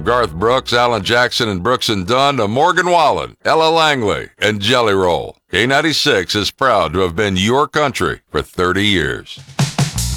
From Garth Brooks, Alan Jackson, and Brooks and Dunn to Morgan Wallen, Ella Langley, and Jelly Roll, K96 is proud to have been your country for 30 years.